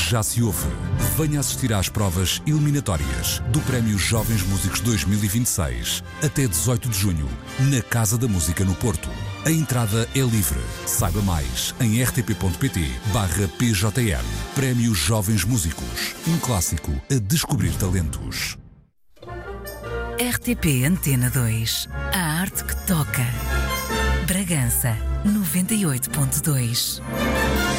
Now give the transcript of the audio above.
já se ouve. Venha assistir às provas eliminatórias do Prémio Jovens Músicos 2026, até 18 de junho, na Casa da Música no Porto. A entrada é livre. Saiba mais em rtp.pt/PJM. Prémio Jovens Músicos. Um clássico a descobrir talentos. RTP Antena 2. A arte que toca. Bragança 98.2.